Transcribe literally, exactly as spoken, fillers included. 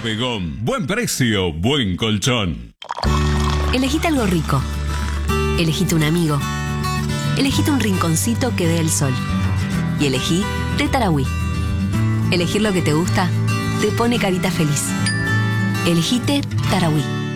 Bodegón. Buen precio, buen colchón. Elegite algo rico. Elegite un amigo. Elegite un rinconcito que dé el sol. Y elegí Té Tarahui. Elegir lo que te gusta te pone carita feliz. Elegite Tarahui.